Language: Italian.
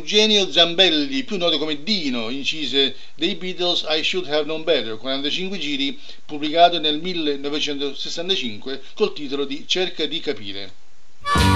Eugenio Zambelli, più noto come Dino, incise dei Beatles I Should Have Known Better, 45 giri, pubblicato nel 1965 col titolo di Cerca di capire.